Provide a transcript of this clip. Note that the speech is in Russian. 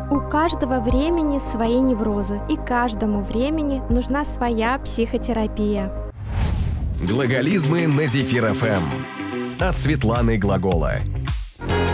У каждого времени свои неврозы, и каждому времени нужна своя психотерапия. Глаголизмы на Зефир ФМ от Светланы Глагола.